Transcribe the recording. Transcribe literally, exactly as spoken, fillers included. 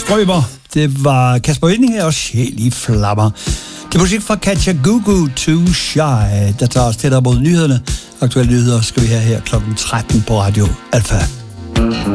Strøber. Det var Kasper Winding her og Sjæl i flammer. Det er musik fra Katja Gugu, Too Shy, der tager os tættere mod nyhederne. Aktuelle nyheder skal vi have her klokken tretten på Radio Alfa.